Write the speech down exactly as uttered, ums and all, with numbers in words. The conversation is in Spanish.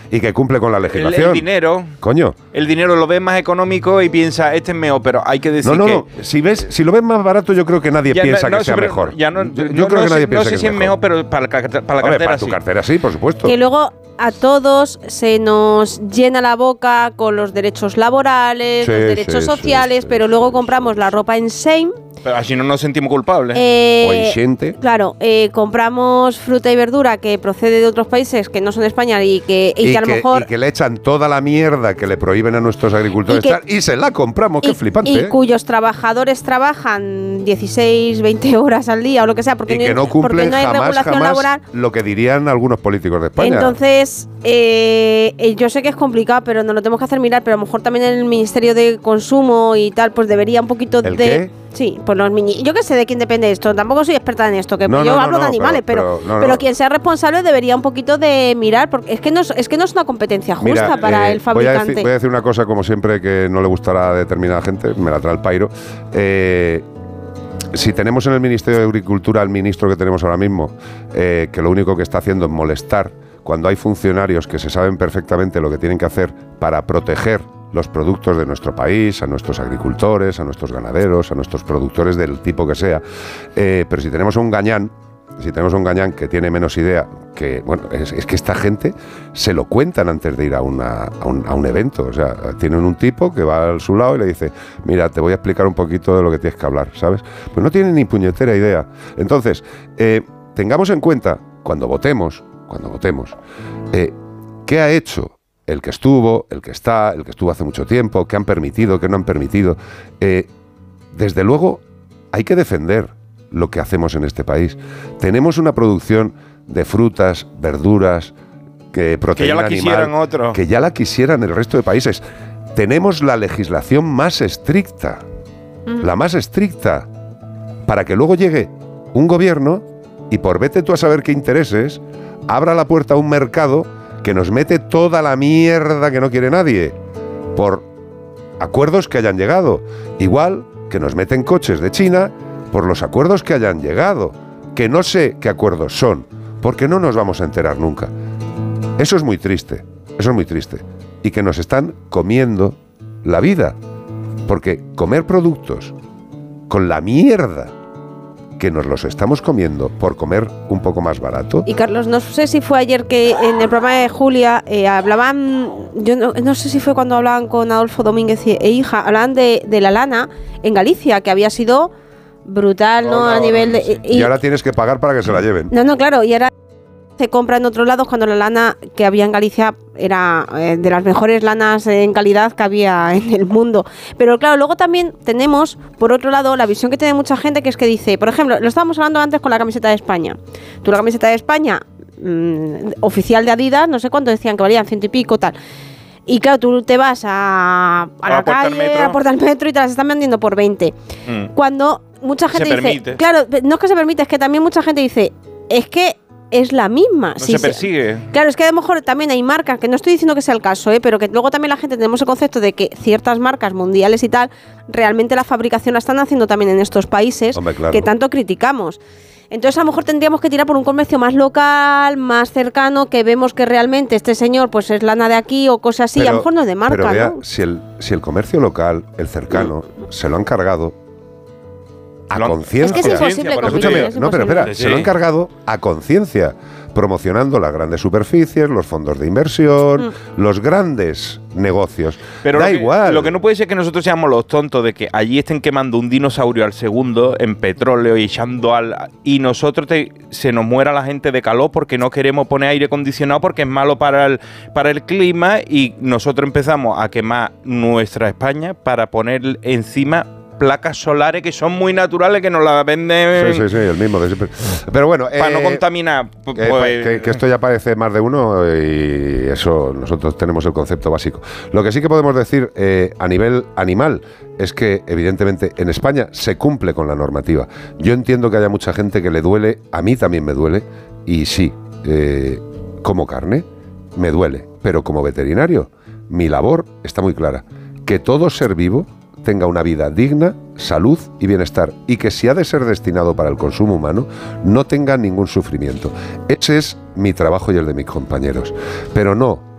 y que cumple con la legislación. El, el dinero. Coño. El dinero lo ves más económico y piensa, este es mejor, pero hay que decir no, no, que... No, si ves, si lo ves más barato, yo creo que nadie ya piensa no, que sea sobre, mejor. Ya no, yo, yo no, creo no que nadie sé, piensa no sé que si es mejor, mejor, pero para, para la Hombre, cartera para sí. tu cartera sí, por supuesto. Que luego a todos se nos llena la boca con los derechos laborales, sí, los derechos sí, sociales, sí, pero sí, luego sí, compramos sí, la sí. ropa en Shein. Pero así no nos sentimos culpables. Eh, o en Xente. Claro, eh, compramos fruta y verdura que procede de otros países que no son de España y que, y y que a lo que, mejor... y que le echan toda la mierda que le prohíben a nuestros agricultores Y que- tal, y se la compramos, qué y, flipante. y ¿eh? cuyos trabajadores trabajan dieciséis, veinte horas al día o lo que sea, porque, Y que no porque cumplen no hay jamás, regulación jamás laboral. lo que dirían algunos políticos de España. Entonces, eh, eh, yo sé que es complicado, pero nos lo tenemos que hacer mirar, pero a lo mejor también el Ministerio de Consumo y tal, pues debería un poquito ¿El de... qué? Sí, pues los mini... Yo qué sé de quién depende esto, tampoco soy experta en esto, que No, yo no, no, hablo no, de animales, pero- pero, pero- no, pero no. quien sea responsable debería un poquito de mirar, porque es que no es, es, que no es una competencia justa Mira, para eh, el voy a, fabricante. decir, voy a decir una cosa, como siempre, que no le gustará a determinada gente, me la trae el pairo. Eh, si tenemos en el Ministerio de Agricultura al ministro que tenemos ahora mismo, eh, que lo único que está haciendo es molestar, cuando hay funcionarios que se saben perfectamente lo que tienen que hacer para proteger los productos de nuestro país, a nuestros agricultores, a nuestros ganaderos, a nuestros productores del tipo que sea, eh, pero si tenemos un gañán, si tenemos un gañán que tiene menos idea, que bueno, es, es que esta gente se lo cuentan antes de ir a, una, a, un, a un evento. O sea, tienen un tipo que va a su lado y le dice, mira, te voy a explicar un poquito de lo que tienes que hablar, ¿sabes? Pues no tienen ni puñetera idea. Entonces, eh, tengamos en cuenta, cuando votemos, cuando votemos, eh, ¿qué ha hecho el que estuvo, el que está, el que estuvo hace mucho tiempo, qué han permitido, qué no han permitido? Eh, desde luego, hay que defender lo que hacemos en este país. Tenemos una producción de frutas, verduras, que proteína Que ya la animal, quisieran otros. que ya la quisieran el resto de países. Tenemos la legislación más estricta, Mm. la más estricta, para que luego llegue un gobierno y por vete tú a saber qué intereses, abra la puerta a un mercado que nos mete toda la mierda que no quiere nadie, por acuerdos que hayan llegado. Igual que nos meten coches de China por los acuerdos que hayan llegado, que no sé qué acuerdos son, porque no nos vamos a enterar nunca. Eso es muy triste, eso es muy triste. Y que nos están comiendo la vida, porque comer productos con la mierda que nos los estamos comiendo por comer un poco más barato. Y Carlos, no sé si fue ayer que en el programa de Julia eh, hablaban, yo no, no sé si fue cuando hablaban con Adolfo Domínguez e hija, hablaban de, de la lana en Galicia, que había sido brutal, ¿no? No, no, a nivel de... sí. Y, Y ahora tienes que pagar para que se la lleven. No, no, claro, y ahora se compra en otros lados cuando la lana que había en Galicia era eh, de las mejores lanas en calidad que había en el mundo. Pero claro, luego también tenemos, por otro lado, la visión que tiene mucha gente, que es que dice, por ejemplo, lo estábamos hablando antes con la camiseta de España. Tú la camiseta de España, mmm, oficial de Adidas, no sé cuánto decían que valían, ciento y pico, tal. Y claro, tú te vas a, a, A la la puerta del calle, metro. a la puerta del metro y te las están vendiendo por veinte. Mm. Cuando mucha Se gente dice... permite. Claro, no es que se permite, es que también mucha gente dice, es que es la misma. No Si se se- persigue. Claro, es que a lo mejor también hay marcas, que no estoy diciendo que sea el caso, ¿eh? Pero que luego también la gente tenemos el concepto de que ciertas marcas mundiales y tal, realmente la fabricación la están haciendo también en estos países. Hombre, claro. Que tanto criticamos. Entonces a lo mejor tendríamos que tirar por un comercio más local, más cercano, que vemos que realmente este señor pues es lana de aquí o cosas así, y a lo mejor no es de marca, pero vea, ¿no? si el, si el comercio local, el cercano, se lo han cargado a Lo han- conciencia. Es que es imposible por eso competir, Escúchame, es no, pero imposible. espera, Sí, se lo han sí. cargado a conciencia, promocionando las grandes superficies, los fondos de inversión, Mm. los grandes negocios. Pero da lo que, igual. Lo que no puede ser que nosotros seamos los tontos de que allí estén quemando un dinosaurio al segundo en petróleo y echando al... Y nosotros te- se nos muera la gente de calor porque no queremos poner aire acondicionado porque es malo para el, para el clima, y nosotros empezamos a quemar nuestra España para poner encima placas solares que son muy naturales, que nos las venden Sí, sí, sí, el mismo de siempre. Pero bueno, para no eh, contaminar. Que, pues- que- que esto ya parece más de uno y eso nosotros tenemos el concepto básico. Lo que sí que podemos decir eh, a nivel animal es que evidentemente en España se cumple con la normativa. Yo entiendo que haya mucha gente que le duele, a mí también me duele, y sí, eh, como carne, me duele, pero como veterinario, mi labor está muy clara, que todo ser vivo tenga una vida digna, salud y bienestar, y que si ha de ser destinado para el consumo humano, no tenga ningún sufrimiento. Ese es mi trabajo y el de mis compañeros. Pero no